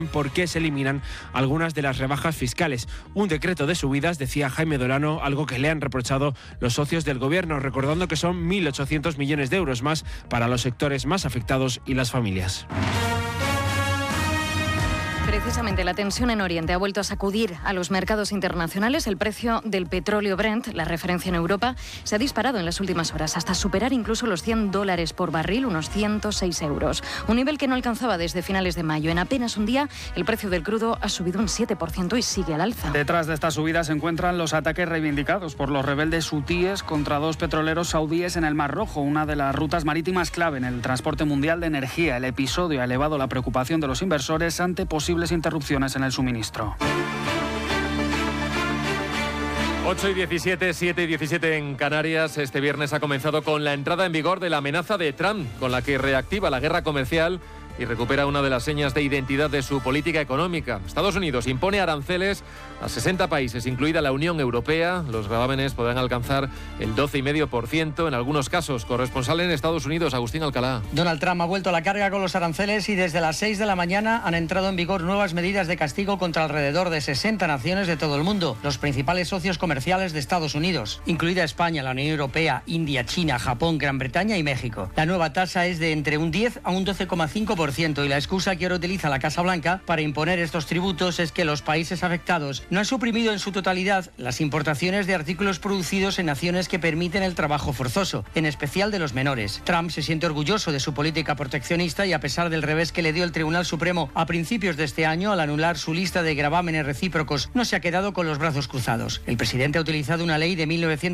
por qué se eliminan algunas de las rebajas fiscales. Un decreto de subidas, decía Jaime Dolano, algo que le han reprochado los socios del gobierno, recordando que son 1.800 millones de euros más para los sectores más afectados y las familias. Precisamente la tensión en Oriente ha vuelto a sacudir a los mercados internacionales. El precio del petróleo Brent, la referencia en Europa, se ha disparado en las últimas horas hasta superar incluso los $100 por barril, unos 106 euros. Un nivel que no alcanzaba desde finales de mayo. En apenas un día, el precio del crudo ha subido un 7% y sigue al alza. Detrás de esta subida se encuentran los ataques reivindicados por los rebeldes hutíes contra 2 petroleros saudíes en el Mar Rojo, una de las rutas marítimas clave en el transporte mundial de energía. El episodio ha elevado la preocupación de los inversores ante posibles interrupciones en el suministro. 8:17, 7:17 en Canarias. Este viernes ha comenzado con la entrada en vigor de la amenaza de Trump, con la que reactiva la guerra comercial y recupera una de las señas de identidad de su política económica. Estados Unidos impone aranceles a 60 países, incluida la Unión Europea. Los gravámenes podrán alcanzar el 12,5%. En algunos casos, corresponsal en Estados Unidos, Agustín Alcalá. Donald Trump ha vuelto a la carga con los aranceles y desde las 6 de la mañana han entrado en vigor nuevas medidas de castigo contra alrededor de 60 naciones de todo el mundo, los principales socios comerciales de Estados Unidos, incluida España, la Unión Europea, India, China, Japón, Gran Bretaña y México. La nueva tasa es de entre un 10 a un 12,5% y la excusa que ahora utiliza la Casa Blanca para imponer estos tributos es que los países afectados no han suprimido en su totalidad las importaciones de artículos producidos en naciones que permiten el trabajo forzoso, en especial de los menores. Trump se siente orgulloso de su política proteccionista y a pesar del revés que le dio el Tribunal Supremo a principios de este año al anular su lista de gravámenes recíprocos, no se ha quedado con los brazos cruzados. El presidente ha utilizado una ley de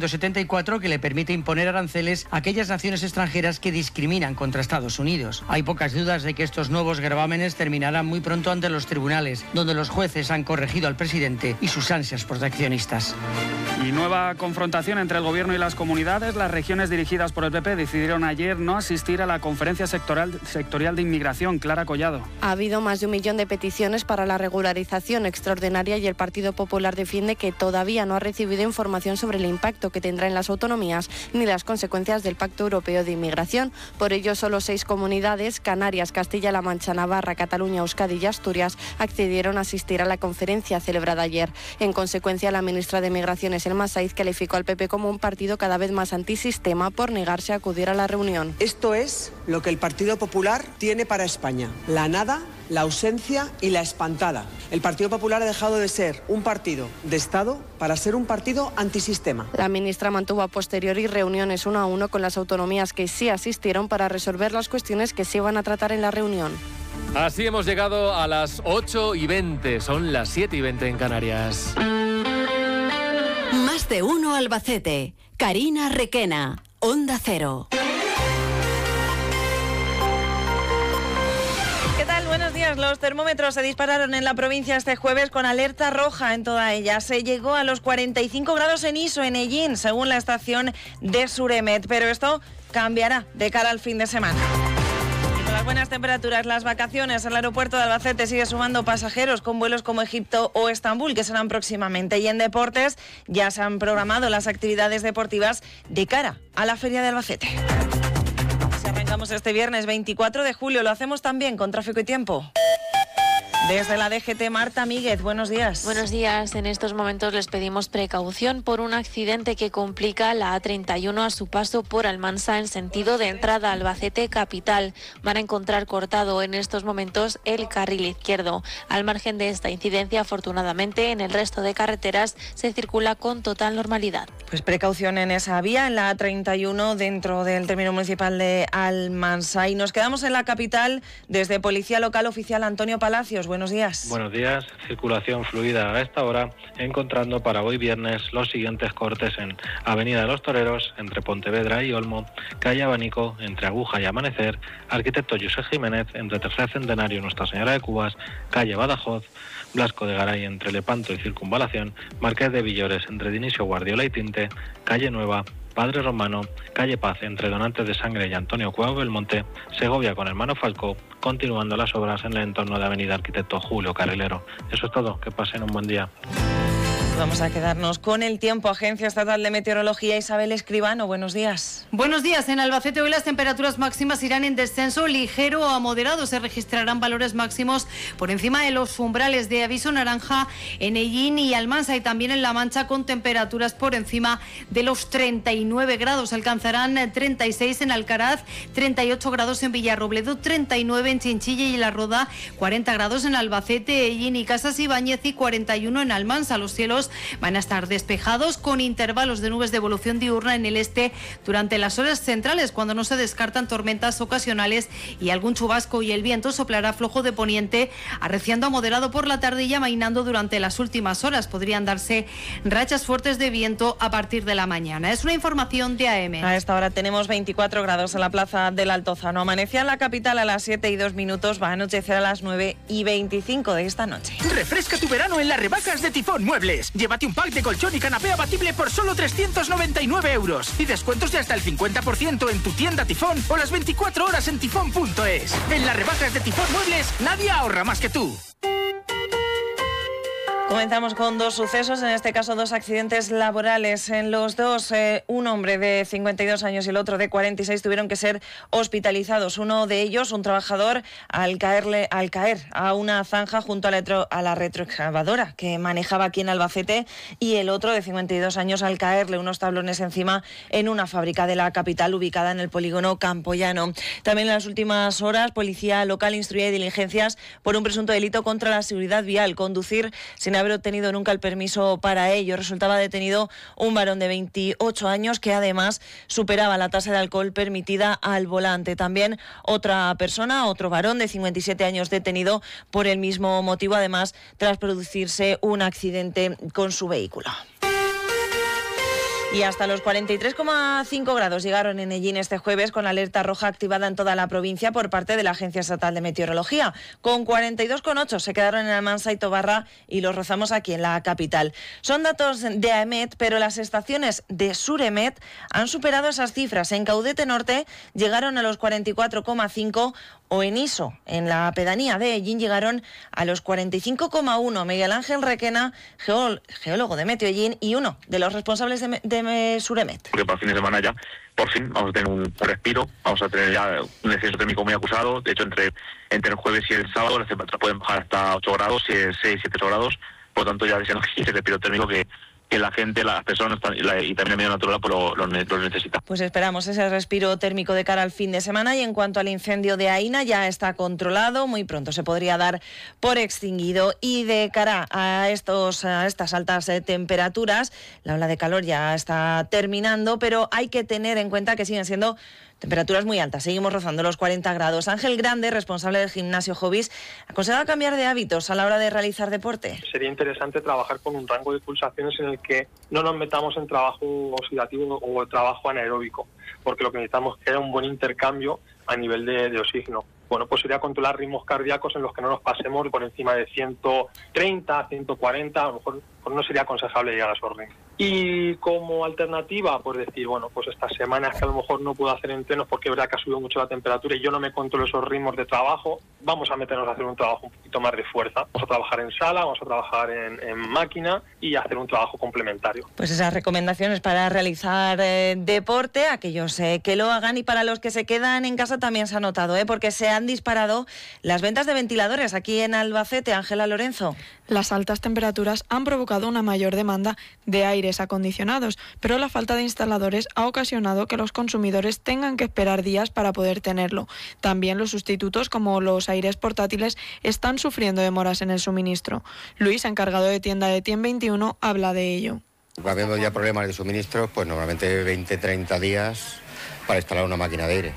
1974 que le permite imponer aranceles a aquellas naciones extranjeras que discriminan contra Estados Unidos. Hay pocas dudas de que estos nuevos gravámenes terminarán muy pronto ante los tribunales, donde los jueces han corregido al presidente y sus ansias proteccionistas. Y nueva confrontación entre el gobierno y las comunidades. Las regiones dirigidas por el PP decidieron ayer no asistir a la conferencia sectorial de inmigración. Clara Collado. Ha habido más de 1 millón de peticiones para la regularización extraordinaria y el Partido Popular defiende que todavía no ha recibido información sobre el impacto que tendrá en las autonomías ni las consecuencias del Pacto Europeo de Inmigración. Por ello, solo 6 comunidades, Canarias, Castilla-La Mancha, Navarra, Cataluña, Euskadi y Asturias, accedieron a asistir a la conferencia celebrada ayer. En consecuencia, la ministra de Migraciones, Elma Saiz, calificó al PP como un partido cada vez más antisistema por negarse a acudir a la reunión. Esto es lo que el Partido Popular tiene para España: la nada, la ausencia y la espantada. El Partido Popular ha dejado de ser un partido de Estado para ser un partido antisistema. La ministra mantuvo a posteriori reuniones 1 a 1 con las autonomías que sí asistieron para resolver las cuestiones que se iban a tratar en la reunión. Así hemos llegado a las 8:20, son las 7:20 en Canarias. Más de uno Albacete. Karina Requena, Onda Cero. ¿Qué tal? Buenos días. Los termómetros se dispararon en la provincia este jueves con alerta roja en toda ella. Se llegó a los 45 grados en Iso, en Ellín, según la estación de Suremet. Pero esto cambiará de cara al fin de semana. Con las buenas temperaturas, las vacaciones, el aeropuerto de Albacete sigue sumando pasajeros con vuelos como Egipto o Estambul, que serán próximamente. Y en deportes ya se han programado las actividades deportivas de cara a la Feria de Albacete. Arrancamos este viernes 24 de julio, lo hacemos también con tráfico y tiempo. Desde la DGT, Marta Míguez, buenos días. Buenos días. En estos momentos les pedimos precaución por un accidente que complica la A31 a su paso por Almansa en sentido de entrada a Albacete capital. Van a encontrar cortado en estos momentos el carril izquierdo. Al margen de esta incidencia, afortunadamente, en el resto de carreteras se circula con total normalidad. Pues precaución en esa vía, en la A31, dentro del término municipal de Almansa. Y nos quedamos en la capital desde Policía Local Oficial Antonio Palacios. Buenos días. Buenos días. Circulación fluida a esta hora, encontrando para hoy viernes los siguientes cortes en Avenida de los Toreros, entre Pontevedra y Olmo, calle Abanico, entre Aguja y Amanecer, Arquitecto José Jiménez, entre Tercer Centenario Nuestra Señora de Cubas, calle Badajoz, Blasco de Garay, entre Lepanto y Circunvalación, Marqués de Villores, entre Dionisio Guardiola y Tinte, calle Nueva, Padre Romano, calle Paz, entre Donantes de Sangre y Antonio Cuau Belmonte, Segovia con Hermano Falcó, continuando las obras en el entorno de Avenida Arquitecto Julio Carrilero. Eso es todo, que pasen un buen día. Vamos a quedarnos con el tiempo. Agencia Estatal de Meteorología, Isabel Escribano, buenos días. Buenos días. En Albacete hoy las temperaturas máximas irán en descenso ligero a moderado. Se registrarán valores máximos por encima de los umbrales de aviso naranja en Ellín y Almansa, y también en La Mancha, con temperaturas por encima de los 39 grados. Alcanzarán 36 en Alcaraz, 38 grados en Villarrobledo, 39 en Chinchilla y La Roda, 40 grados en Albacete, Ellín y Casas Ibáñez y 41 en Almansa. Los cielos van a estar despejados con intervalos de nubes de evolución diurna en el este durante las horas centrales, cuando no se descartan tormentas ocasionales y algún chubasco, y el viento soplará flojo de poniente, arreciando a moderado por la tarde y amainando durante las últimas horas. Podrían darse rachas fuertes de viento a partir de la mañana. Es una información de AM. A esta hora tenemos 24 grados en la plaza del Altozano. Amanecía en la capital a las 7:02, va a anochecer a las 9:25 de esta noche. Refresca tu verano en las rebajas de Tifón Muebles. Llévate un pack de colchón y canapé abatible por solo 399 euros. Y descuentos de hasta el 50% en tu tienda Tifón o las 24 horas en tifón.es. En las rebajas de Tifón Muebles, nadie ahorra más que tú. Comenzamos con dos sucesos, en este caso dos accidentes laborales. En los dos, un hombre de 52 años y el otro de 46 tuvieron que ser hospitalizados. Uno de ellos, un trabajador, al caer a una zanja junto a la retroexcavadora que manejaba aquí en Albacete, y el otro de 52 años al caerle unos tablones encima en una fábrica de la capital ubicada en el polígono Campoyano. También en las últimas horas, policía local instruía diligencias por un presunto delito contra la seguridad vial, conducir sin haber obtenido nunca el permiso para ello. Resultaba detenido un varón de 28 años que además superaba la tasa de alcohol permitida al volante. También otra persona, otro varón de 57 años detenido por el mismo motivo, además tras producirse un accidente con su vehículo. Y hasta los 43,5 grados llegaron en Ellín este jueves, con alerta roja activada en toda la provincia por parte de la Agencia Estatal de Meteorología. Con 42,8 se quedaron en Almansa y Tobarra, y los rozamos aquí en la capital. Son datos de AEMET, pero las estaciones de Suremet han superado esas cifras. En Caudete Norte llegaron a los 44,5, o en Iso, en la pedanía de Ellín, llegaron a los 45,1. Miguel Ángel Requena, geólogo de Meteo Ellín y uno de los responsables de Suremet. Porque para el fin de semana ya, por fin, vamos a tener un respiro, vamos a tener ya un descenso térmico muy acusado. De hecho, entre el jueves y el sábado las temperaturas pueden bajar hasta 8 grados, 6, 7, 8 grados. Por lo tanto, ya deseando ese respiro térmico que la gente, las personas y también el medio natural pues lo necesita. Pues esperamos ese respiro térmico de cara al fin de semana. Y en cuanto al incendio de Aina, ya está controlado, muy pronto se podría dar por extinguido. Y de cara a estas altas temperaturas, la ola de calor ya está terminando, pero hay que tener en cuenta que siguen siendo temperaturas muy altas. Seguimos rozando los 40 grados. Ángel Grande, responsable del gimnasio Hobbies, aconseja cambiar de hábitos a la hora de realizar deporte. Sería interesante trabajar con un rango de pulsaciones en el que no nos metamos en trabajo oxidativo o trabajo anaeróbico, porque lo que necesitamos es que haya un buen intercambio a nivel de oxígeno. Bueno, pues sería controlar ritmos cardíacos en los que no nos pasemos por encima de 130, 140, a lo mejor no sería aconsejable llegar a esos ritmos. Y como alternativa, pues decir, bueno, pues estas semanas que a lo mejor no puedo hacer entrenos porque es verdad que ha subido mucho la temperatura y yo no me controlo esos ritmos de trabajo, vamos a meternos a hacer un trabajo un poquito más de fuerza. Vamos a trabajar en sala, vamos a trabajar en máquina y hacer un trabajo complementario. Pues esas recomendaciones para realizar deporte, aquellos que lo hagan, y para los que se quedan en casa también se ha notado, porque se han disparado las ventas de ventiladores aquí en Albacete. Ángela Lorenzo. Las altas temperaturas han provocado una mayor demanda de aires acondicionados, pero la falta de instaladores ha ocasionado que los consumidores tengan que esperar días para poder tenerlo. También los sustitutos, como los aires portátiles, están sufriendo demoras en el suministro. Luis, encargado de tienda de Tiem 21, habla de ello. Habiendo ya problemas de suministro, pues normalmente 20-30 días para instalar una máquina de aire.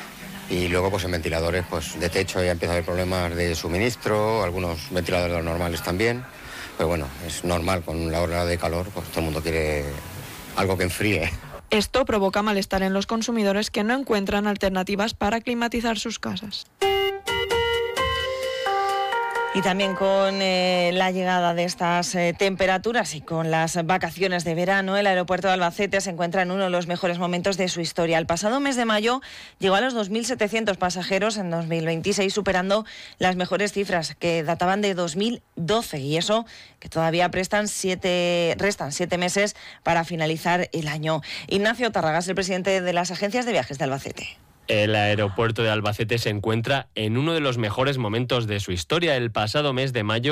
Y luego pues en ventiladores pues de techo ya empieza a haber problemas de suministro, algunos ventiladores normales también. Pero bueno, es normal, con la ola de calor pues todo el mundo quiere algo que enfríe. Esto provoca malestar en los consumidores que no encuentran alternativas para climatizar sus casas. Y también con la llegada de estas temperaturas y con las vacaciones de verano, el aeropuerto de Albacete se encuentra en uno de los mejores momentos de su historia. El pasado mes de mayo llegó a los 2.700 pasajeros en 2026, superando las mejores cifras que databan de 2012. Y eso que todavía restan 7 meses para finalizar el año. Ignacio Tarragas, el presidente de las agencias de viajes de Albacete. El aeropuerto de Albacete se encuentra en uno de los mejores momentos de su historia. El pasado mes de mayo